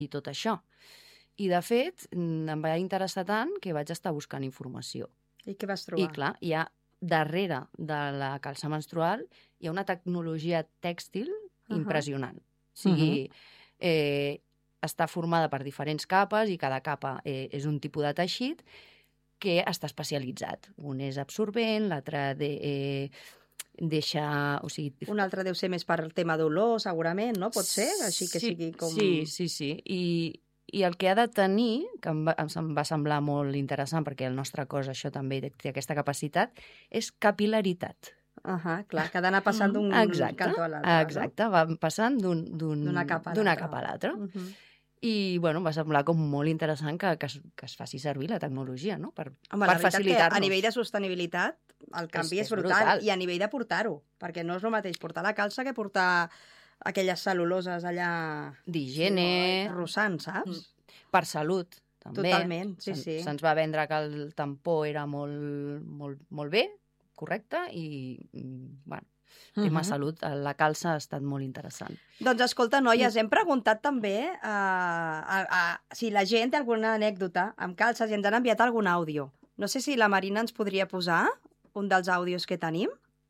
i tot això. I, de fet, em va interessar tant que vaig estar buscant informació. I què vas trobar? I, clar, hi ha darrere de la calça menstrual hi ha una tecnologia tèxtil impressionant. O sigui, està formada per diferents capes i cada capa és un tipus de teixit que està especialitzat. Un és absorbent, l'altre deixa... O sigui... Un altre deu ser més per tema d'olor, segurament, no? Pot ser? Així que sigui com... Sí. I el que ha de tenir, que em va semblar molt interessant, perquè el nostre cos això també té aquesta capacitat, és capil·laritat. Clar, que ha d'anar passant d'un cantó a l'altre. Exacte, va passant d'una capa a l'altra. I, bueno, va semblar com molt interessant que es faci servir la tecnologia, no?, per facilitar-nos. A nivell de sostenibilitat, el canvi és brutal. I a nivell de portar-ho, perquè no és el mateix portar la calça que portar aquelles cel·luloses allà... D'higiene... Rossant, saps? Per salut, també. Totalment, sí. Se'ns va vendre que el tampó era molt bé, correcte, i, bueno, tema salut, la calça ha estat molt interessant. Doncs escolta, noies, hem preguntat també si la gent té alguna anècdota amb calces i ens han enviat algun àudio. No sé si la Marina ens podria posar un dels àudios que tenim.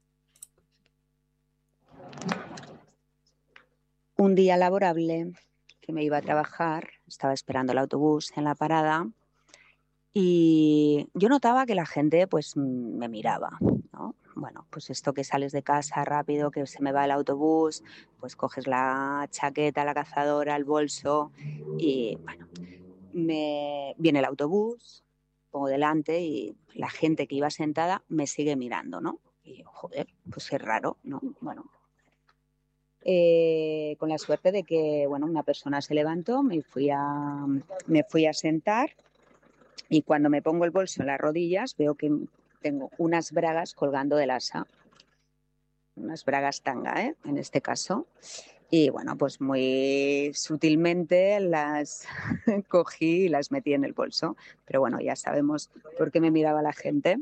Un día laborable que me iba a trabajar, estaba esperando el autobús en la parada y yo notaba que la gente pues me miraba, ¿no? Bueno, pues esto que sales de casa rápido, que se me va el autobús, pues coges la chaqueta, la cazadora, el bolso y bueno, viene el autobús, pongo delante y la gente que iba sentada me sigue mirando, ¿no? Y yo, joder, pues es raro, ¿no? Bueno, con la suerte de que, bueno, una persona se levantó, me fui a sentar y cuando me pongo el bolso en las rodillas veo que tengo unas bragas colgando del asa, unas bragas tanga, en este caso, y bueno, pues muy sutilmente las cogí y las metí en el bolso, pero bueno, ya sabemos por qué me miraba la gente.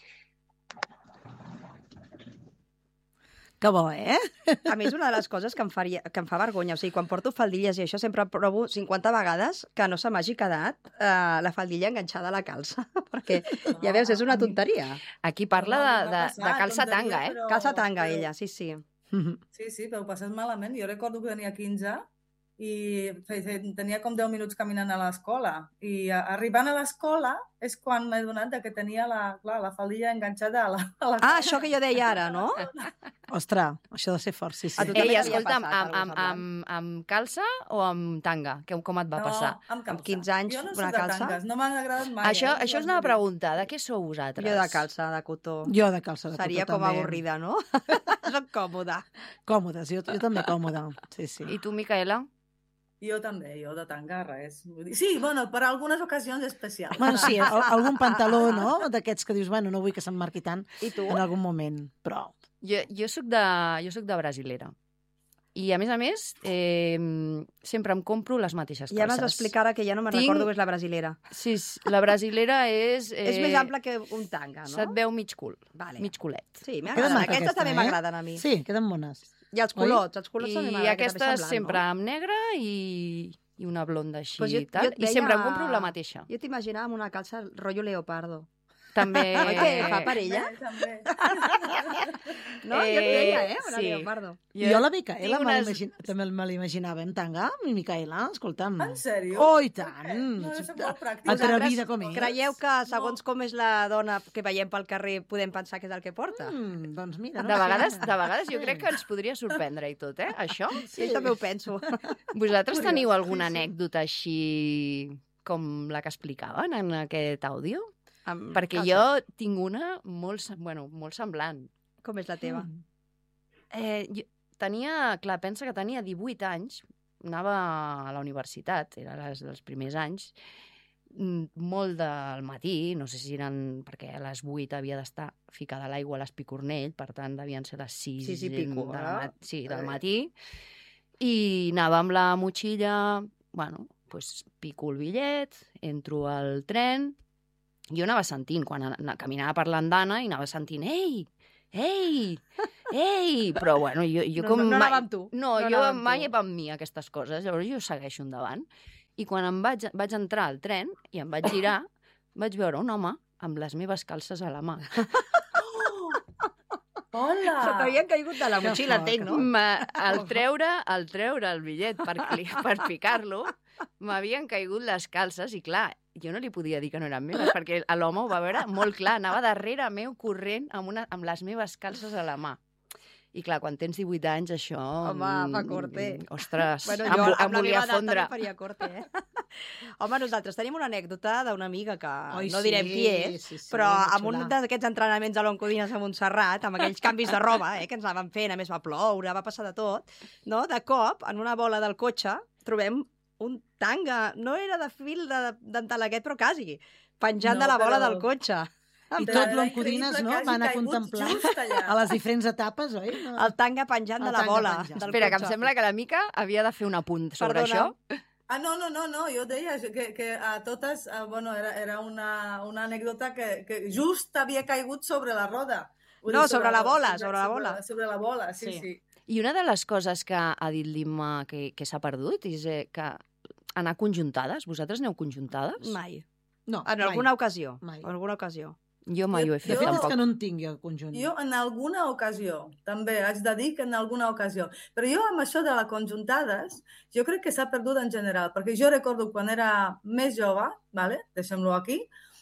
Que bo, eh? A mi és una de les coses que em fa vergonya. O sigui, quan porto faldilles i això sempre provo 50 vegades que no se m'hagi quedat la faldilla enganxada a la calça. Perquè, ja veus, és una tonteria. Aquí parla de calça tanga, eh? Calça tanga, ella, sí. Sí, però ho passes malament. Jo recordo que tenia 15 i tenia com 10 minuts caminant a l'escola. I arribant a l'escola és quan m'he donat que tenia la faldilla enganxada a la Ah, això que jo deia ara, no? Ostres, això ha de ser fort, sí. Ei, escolta'm, amb calça o amb tanga? Com et va passar? No, amb calça. Amb 15 anys, jo no una soc de calça? tangues, no m'han agradat mai. Això és una pregunta, de què sou vosaltres? Jo de calça, de cotó. Jo de calça de cotó Seria com també. avorrida, no? Soc còmoda. Còmodes, jo també còmoda, sí. I tu, Micaela? Jo també, jo de tanga, res. Sí, bueno, per a algunes ocasions especials. Bueno, sí, algun pantaló, no?, d'aquests que dius, bueno, no vull que s'emmarqui tant en algun moment, però... Jo soc de brasilera. I, a més, sempre em compro les mateixes calces. Ja m'has d'explicar ara que ja no me'n recordo que és la brasilera. Sí, la brasilera és... És més ampla que un tanga, no? Se't veu mig cul, vale. mig culet. Sí, m'agraden. Aquestes també m'agraden a mi. Sí, queden bones. I els culots també m'agraden. I aquestes sempre amb negre i una blonda així i tal. I sempre em compro la mateixa. Jo t'imaginava amb una calça rotllo leopardo. També... Oi que fa per ella? També. No, jo et deia, una leopardo. Jo la Micaela també me l'imaginava en tanga, mi Micaela, escolta'm. En sèrio? Oh, i tant! No, soc molt pràctica. Atrevida com és. Creieu que segons com és la dona que veiem pel carrer podem pensar que és el que porta? Doncs mira, de vegades jo crec que ens podria sorprendre i tot, això. Sí, jo també ho penso. Vosaltres teniu alguna anècdota així com la que explicaven en aquest àudio? Perquè jo tinc una molt semblant. Com és la teva? Pensa que tenia 18 anys, anava a la universitat, era dels primers anys, molt del matí, no sé si eren... perquè a les 8 havia d'estar ficada a l'aigua a l'Espicornell, per tant devien ser les 6 del matí, i anava amb la motxilla, pico el bitllet, entro al tren. Jo anava sentint, quan caminava per l'andana, i anava sentint, ei, però bueno, jo com... No anava amb tu. No, jo mai he amb mi aquestes coses, llavors jo segueixo endavant. I quan vaig entrar al tren i em vaig girar, vaig veure un home amb les meves calces a la mà. Hola! Però t'havien caigut de la motxilla, entenc, no? Al treure el bitllet per picar-lo, m'havien caigut les calces i, clar, jo no li podia dir que no eren meves, perquè l'home ho va veure molt clar, anava darrere meu corrent amb les meves calces a la mà. I clar, quan tens 18 anys, això... Home, fa corte. Ostres, Bueno, jo jo em volia fondre. faria corte, Home, nosaltres tenim una anècdota d'una amiga que Oi, no direm qui és, però amb un d'aquests entrenaments a l'Oncodines a Montserrat, amb aquells canvis de roba que ens anaven fent, a més va ploure, va passar de tot, no? De cop, en una bola del cotxe, trobem un tanga, no era de fil d'entalaguet, però quasi, penjant de la bola del cotxe. I tot l'Oncodines, no? Va anar a contemplar a les diferents etapes, oi? No? El tanga penjant de la bola del Espera, que em cotxe. sembla que la Mica havia de fer un apunt sobre Perdona. això. No, jo deia que a totes, bueno, era una anècdota que just havia caigut sobre la roda. Vull No, dir, sobre la bola, Sobre la bola, sí. I una de les coses que ha dit l'Imma que s'ha perdut és que anar conjuntades. Vosaltres aneu conjuntades? Mai. No, En mai. alguna ocasió. Mai. En alguna ocasió. Jo mai ho he De fet, fet, és tampoc. que no en tinc jo, conjunt. Jo en alguna ocasió, també, haig de dir que en alguna ocasió. Però jo amb això de les conjuntades, jo crec que s'ha perdut en general, perquè jo recordo quan era més jove, vale? Deixem-lo aquí,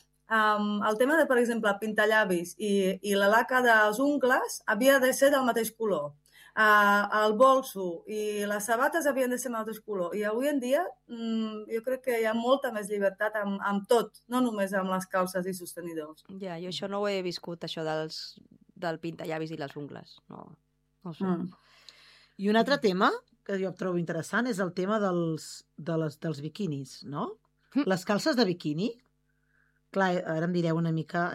el tema de, per exemple, pintar llavis i la laca dels ungles havia de ser del mateix color. El bolso i les sabates havien de ser del mateix color. I avui en dia jo crec que hi ha molta més llibertat amb tot, no només amb les calces i sostenidors. Ja, jo això no ho he viscut, això del pintallavis i les ungles. No sé. I un altre tema que jo trobo interessant és el tema dels biquinis, no? Les calces de biquini, clar, ara em direu una mica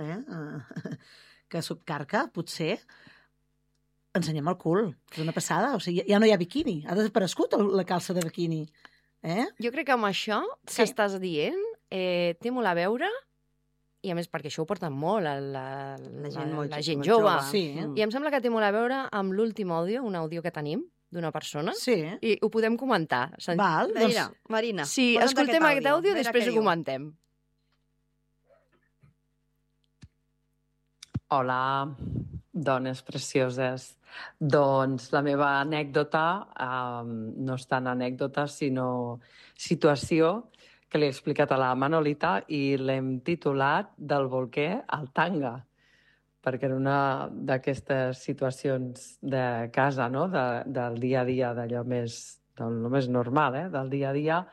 que soc carca, potser, ensenyem el cul, és una passada, o sigui, ja no hi ha biquini, ha desaparegut la calça de biquini. Jo crec que amb això que estàs dient té molt a veure, i a més perquè això ho porten molt la gent jove. Sí. I em sembla que té molt a veure amb l'últim àudio, un àudio que tenim d'una persona, Sí. i ho podem comentar. Val, Mira, Marina, Si posa'm escoltem aquest àudio, a veure després què ho diu. comentem. Hola, dones precioses. Doncs la meva anècdota no és tant anècdota, sinó situació que li he explicat a la Manolita i l'hem titulat Del bolquer al tanga, perquè era una d'aquestes situacions de casa, no? Del dia a dia, d'allò més normal, del dia a dia.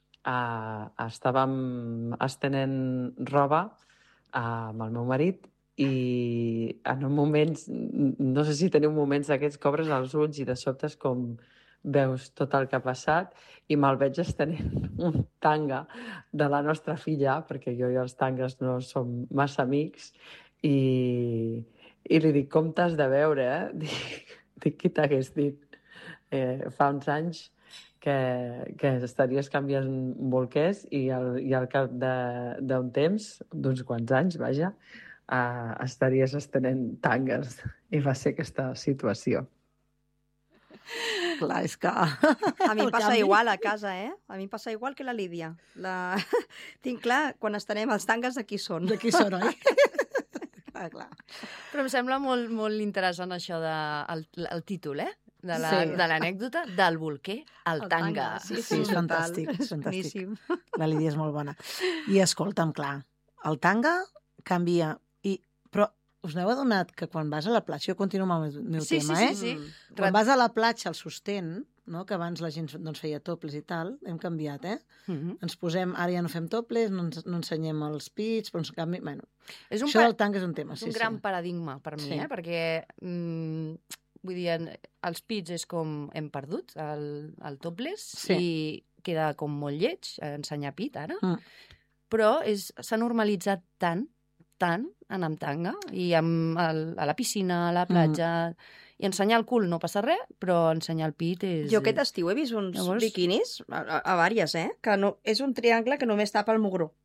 Estàvem estenent roba amb el meu marit i en un moment, no sé si teniu moments d'aquests que obres els ulls i de sobte és com veus tot el que ha passat i me'l veig estenent un tanga de la nostra filla, perquè jo i els tangues no som massa amics, i li dic, com t'has de veure, Dic, qui t'hagués dit fa uns anys que estaries canviant bolquers i al cap d'un temps, d'uns quants anys, vaja, estaries estenent tangues. I va ser aquesta situació. Clar, és que... A mi em el passa canvi- igual a casa, A mi em passa igual que la Lídia. Tinc clar, quan estenem els tangues, de qui són. De qui són, oi? Clar. Però em sembla molt, molt interessant això el títol, de Sí. l'anècdota del bolquer al tanga. Sí, és fantàstic, és fantàstic. La Lídia és molt bona. I escolta'm, clar, el tanga canvia. Però us n'heu adonat que quan vas a la platja, jo continuo amb el meu tema, Sí. Quan vas a la platja, el sostén, no? Que abans la gent doncs, feia toples i tal, hem canviat, Ens posem, ara ja no fem toples, no ensenyem els pits, però en canvi, bueno, És això del tanga és un tema, És un gran paradigma per mi, Sí. perquè vull dir, els pits és com hem perdut, el topless, i queda com molt lleig ensenyar pit ara, però s'ha normalitzat tant anar amb tanga, i a la piscina, a la platja, i ensenyar el cul no passa res, però ensenyar el pit és... Jo aquest estiu he vist uns biquinis, a vàries, que no, és un triangle que només tapa el mugró.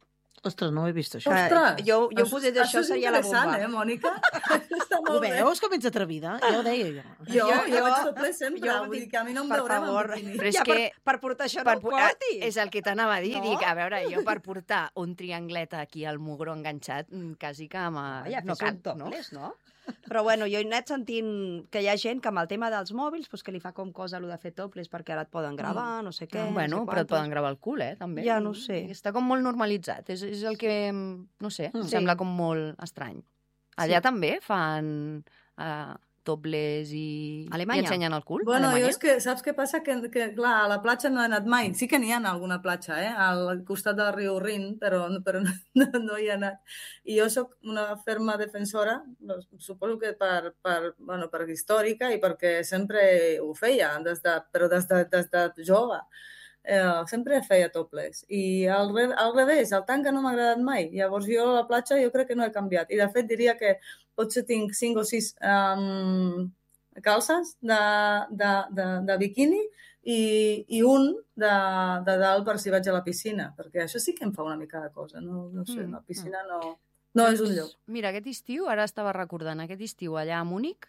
Ostres, no ho he vist, això. Ostres! jo ho posé d'això, és seria la bomba. interessant, Mònica? Està Ho molt bé. veus com ets atrevida? Ja ho deia jo. Jo Jo- vaig topless sempre, jo vull dic, dir que a mi no em per veurem favor. en bikini. Però és Ja, que... per portar això no ho portis. És el que t'anava a dir. No? Dic, a veure, jo per portar un trianglet aquí al mugró enganxat, quasi que Ja no fes cal, un topless, no? Però bueno, jo he anat sentint que hi ha gent que amb el tema dels mòbils pues, que li fa com cosa allò de fer topless perquè ara et poden gravar, no sé què. Bueno, no sé però et quantos. poden gravar el cul, també. Ja no ho sé. Està com molt normalitzat. És el que, no sé, em Sí. sembla com molt estrany. Allà també fan topless i Alemanya. i ensenyen el cul? Bueno, Alemanya? jo és que, saps què passa? Que clar, a la platja no he anat mai. Sí que n'hi ha alguna platja, al costat del riu Rin, però no hi he anat. I jo sóc una ferma defensora, suposo que per històrica i perquè sempre ho feia, però des de jove. Sempre feia topless. I al revés, el tanga no m'ha agradat mai. Llavors jo a la platja jo crec que no he canviat. I de fet diria que potser tinc 5 o 6 calces de biquini i un de dalt per si vaig a la piscina, perquè això sí que em fa una mica de cosa. No sé, la piscina no és un lloc. Mira, aquest estiu, ara estava recordant, aquest estiu allà a Múnich,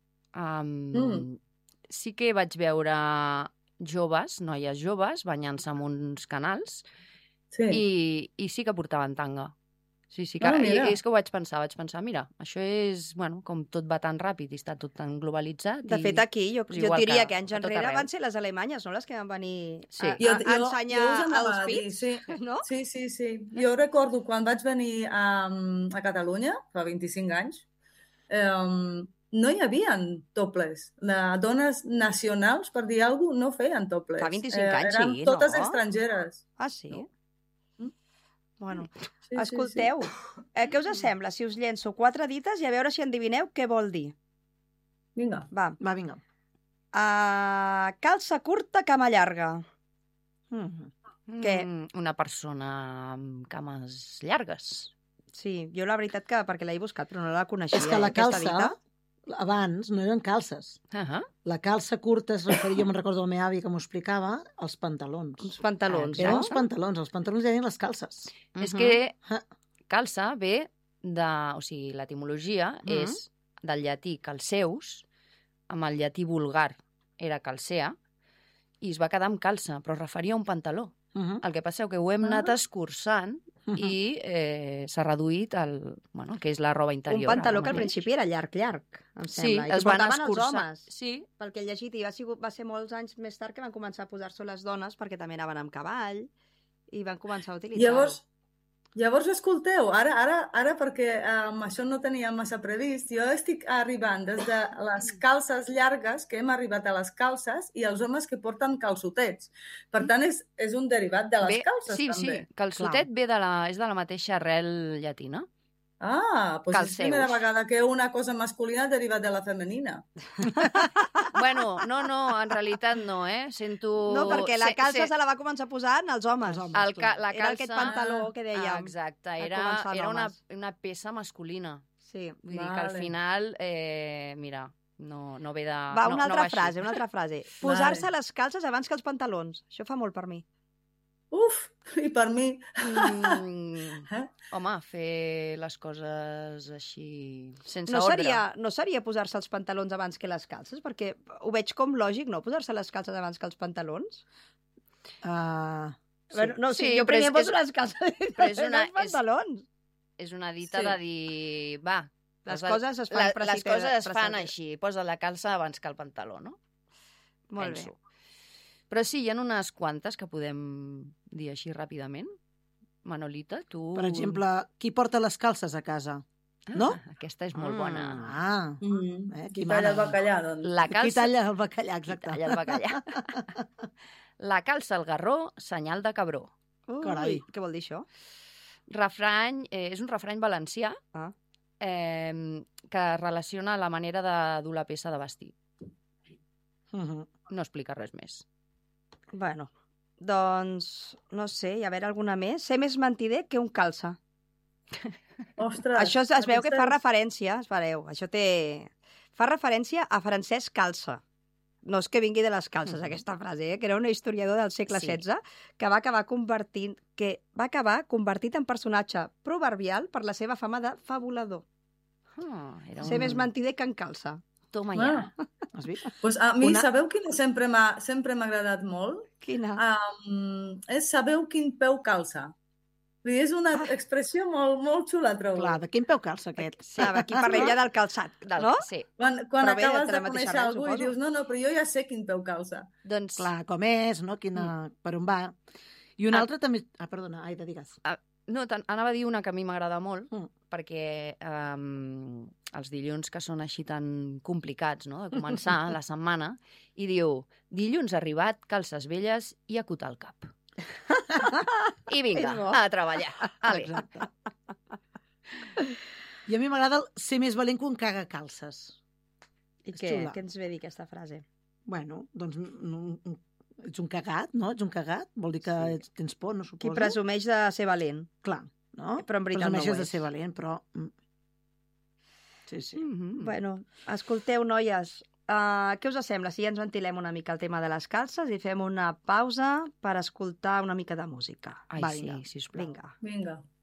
sí que vaig veure joves, noies joves, banyant-se en uns canals, Sí. i sí que portaven tanga. Sí que, mira. i és que ho vaig pensar, mira, això és, bueno, com tot va tan ràpid i està tot tan globalitzat. De fet, aquí jo igual diria que que anys a tot enrere arreu. van ser les alemanyes, no? Les que van venir Sí. a Jo ensenyar us anava els a dir, pits, sí. no? Sí. Jo recordo quan vaig venir a Catalunya, fa 25 anys, no hi havia topless. Les dones nacionals, per dir alguna cosa, no feien topless. Fa 25 anys, eren sí, totes no? estrangeres. Ah, sí? No. Bueno, Sí, escolteu, què us sembla si us llenço 4 dites i a veure si endivineu què vol dir? Vinga. Va. Va, vinga. Calça curta, cama llarga. Què? Una persona amb cames llargues. Sí, jo la veritat que perquè l'he buscat, però no la coneixia. És que la aquesta calça, dita. abans, no eren calces. La calça curta es referia, jo me'n recordo de la meva àvia que m'ho explicava, als pantalons. Uns pantalons, Eren no? els pantalons hi havia les calces. És que Ah. calça ve de... O sigui, l'etimologia és del llatí calceus, amb el llatí vulgar era calcea, i es va quedar amb calça, però es referia a un pantaló. El que passa és que ho hem anat escurçant i s'ha reduït el que és la roba interior. Un pantaló ara que al mateix. principi era llarg, em Sí, sembla. I que es van portaven escurçar. els homes. Sí, Pel que he llegit, i va ser molts anys més tard que van començar a posar-s'ho les dones, perquè també anaven amb cavall, i van començar a utilitzar-ho. Llavors, escolteu, ara perquè això no tenia massa previst, jo estic arribant des de les calces llargues, que hem arribat a les calces, i els homes que porten calçotets. Per tant, és un derivat de les calces, sí, també. Sí, calçotet és de la mateixa arrel llatina. Doncs és la primera vegada que una cosa masculina ha derivat de la femenina. Bueno, no, en realitat no, Sento... No, perquè la calça se la va començar a posar en els homes. La calça... Era aquest pantaló que dèiem. Exacte, era una peça masculina. Sí. Vull dir que al final, mira, no ve de... Va, una altra frase. Posar-se les calces abans que els pantalons. Això fa molt per mi. Uf, i per mi. Home, fer les coses així, sense ordre. ordre. No seria posar-se els pantalons abans que les calces? Perquè ho veig com lògic, no? Posar-se les calces abans que els pantalons? Jo primer poso les calces i després els pantalons. És una dita de dir... Va, les coses es fan les coses es fan així. Posa la calça abans que el pantaló, no? Molt bé. Però sí, hi ha unes quantes que podem dir així ràpidament. Manolita, tu... Per exemple, qui porta les calces a casa? No? Aquesta és molt bona. Qui talla el bacallà, doncs? Qui talla el bacallà, exacte. Qui talla el bacallà. La calça al garró, senyal de cabró. Carai, què vol dir això? És un refrany valencià que relaciona la manera de dur la peça de vestir. No explica res més. Bueno, doncs, no sé, hi ha haver alguna més. Ser més mentider que un calça. Ostres! Això es veu que fa referència, espereu, això fa referència a Francesc Calça. no és que vingui de les calces, aquesta frase, que era un historiador del segle XVI que va acabar convertit en personatge proverbial per la seva fama de fabulador. Ser més mentider que en calça. Toma ja. Has vist? Pues a mi, sabeu quina sempre m'ha agradat molt? Quina? És sabeu quin peu calça. És una expressió molt xula, trobo. Clar, de quin peu calça aquest? Sí, aquí parla del calçat, no? Sí. Quan Però bé, acabes de la de mateixa conèixer arrel, algú i suposo. dius, no, però jo ja sé quin peu calça. Doncs, Clar, com és, no? Per on va. I una altra també... Perdona, Aida, digues. no, anava a dir una que a mi m'agrada molt, Mm. perquè els dilluns que són així tan complicats, no?, de començar la setmana, i diu, dilluns arribat, calces velles i acotar el cap. I vinga, És bo. a treballar. Ale. Exacte. I a mi m'agrada ser més valent que un caga calces. I És què xula. ens ve a dir aquesta frase? Bueno, doncs ets un cagat, no? Ets un cagat, vol dir que tens por, no suposo. Qui presumeix de ser valent. Clar, no? Però en veritat no ho Presumeixes de és. ser valent, però... Sí, sí. Bueno, escolteu, noies, què us sembla si ens ventilem una mica el tema de les calces i fem una pausa per escoltar una mica de música? Ai, Va, sí, vinga. sisplau. Vinga. Vinga.